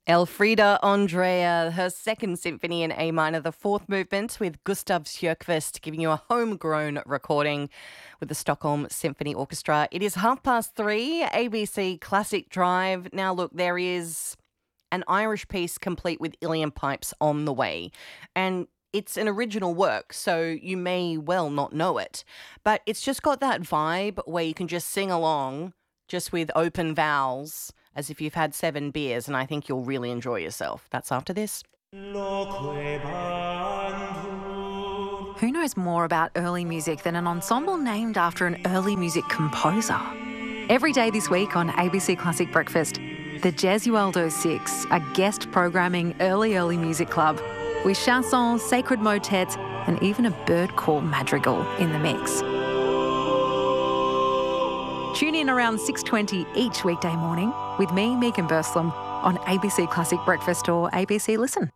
Elfriede Andrea, her second symphony in A minor, the fourth movement with Gustav Sjökvist, giving you a homegrown recording with the Stockholm Symphony Orchestra. It is 3:30, ABC Classic Drive. Now look, there is an Irish piece complete with Uilleann pipes on the way. And it's an original work, so you may well not know it. But it's just got that vibe where you can just sing along just with open vowels as if you've had 7 beers, and I think you'll really enjoy yourself. That's after this. Who knows more about early music than an ensemble named after an early music composer? Every day this week on ABC Classic Breakfast, the Gesualdo Six, a guest programming early music club with chansons, sacred motets, and even a bird call madrigal in the mix. Tune in around 6:20 each weekday morning with me, Megan Burslem, on ABC Classic Breakfast or ABC Listen.